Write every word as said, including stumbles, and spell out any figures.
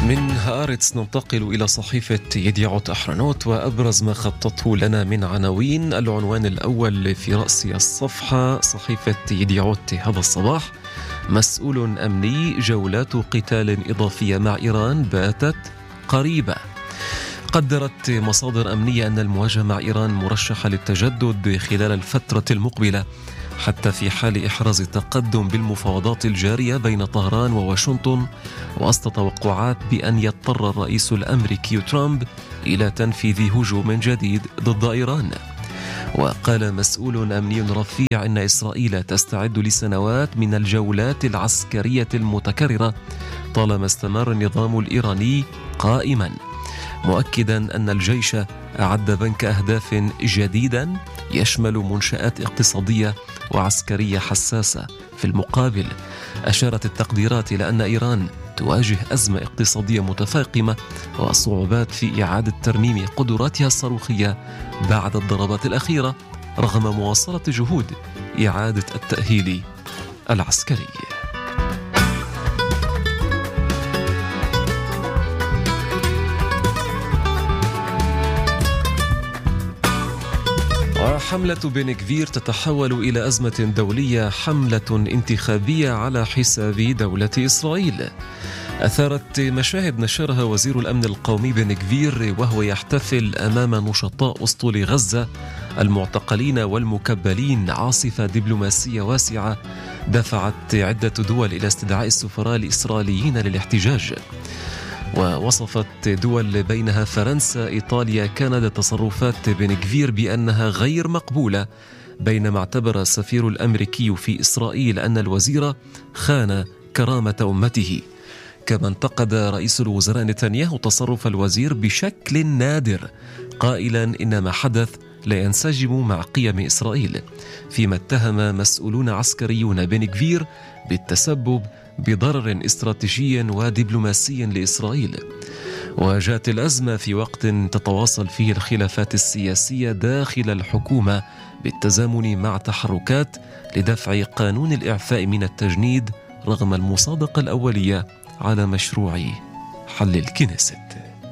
من هآرتس ننتقل إلى صحيفة يديعوت أحرنوت وأبرز ما خطته لنا من عناوين. العنوان الأول في رأس الصفحة صحيفة يديعوت هذا الصباح: مسؤول أمني جولات قتال إضافية مع إيران باتت قريبة. قدرت مصادر أمنية أن المواجهة مع إيران مرشحة للتجدد خلال الفترة المقبلة، حتى في حال إحراز تقدم بالمفاوضات الجارية بين طهران وواشنطن، وسط توقعات بأن يضطر الرئيس الأمريكي ترامب إلى تنفيذ هجوم جديد ضد إيران. وقال مسؤول أمني رفيع إن إسرائيل تستعد لسنوات من الجولات العسكرية المتكررة طالما استمر النظام الإيراني قائما، مؤكدا أن الجيش أعد بنك أهداف جديدا يشمل منشآت اقتصادية وعسكرية حساسة. في المقابل أشارت التقديرات إلى أن إيران تواجه أزمة اقتصادية متفاقمة وصعوبات في إعادة ترميم قدراتها الصاروخية بعد الضربات الأخيرة، رغم مواصلة جهود إعادة التأهيل العسكري. حملة بن غفير تتحول إلى أزمة دولية، حملة انتخابية على حساب دولة إسرائيل. أثارت مشاهد نشرها وزير الأمن القومي بن غفير وهو يحتفل أمام نشطاء أسطول غزة المعتقلين والمكبلين عاصفة دبلوماسية واسعة دفعت عدة دول إلى استدعاء السفراء الإسرائيليين للاحتجاج. ووصفت دول بينها فرنسا، إيطاليا، كندا تصرفات بن غفير بأنها غير مقبولة، بينما اعتبر السفير الأمريكي في إسرائيل أن الوزير خان كرامة أمته. كما انتقد رئيس الوزراء نتنياهو تصرف الوزير بشكل نادر، قائلا إن ما حدث لا ينسجم مع قيم إسرائيل، فيما اتهم مسؤولون عسكريون بن غفير بالتسبب بضرر استراتيجي ودبلوماسي لإسرائيل. وجاءت الأزمة في وقت تتواصل فيه الخلافات السياسية داخل الحكومة بالتزامن مع تحركات لدفع قانون الإعفاء من التجنيد رغم المصادقة الأولية على مشروع حل الكنيست.